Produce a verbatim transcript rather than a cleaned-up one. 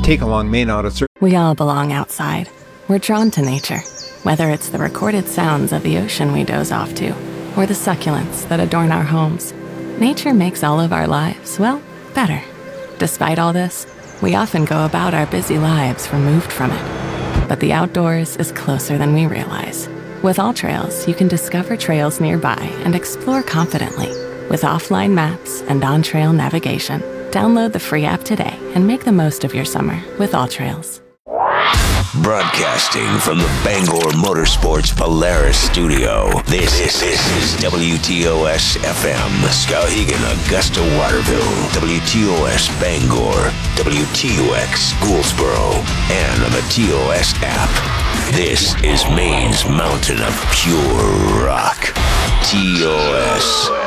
take along may not have served. We all belong outside. We're drawn to nature, whether it's the recorded sounds of the ocean we doze off to, or the succulents that adorn our homes. Nature makes all of our lives, well, better. Despite all this, we often go about our busy lives removed from it. But the outdoors is closer than we realize. With AllTrails, you can discover trails nearby and explore confidently. With offline maps and on-trail navigation, download the free app today and make the most of your summer with AllTrails. Broadcasting from the Bangor Motorsports Polaris studio, this, this, this is W T O S F M, Skowhegan, Augusta, Waterville, W T O S Bangor, W T O X Gouldsboro, and on the T O S app. This is Maine's mountain of pure rock, T O S.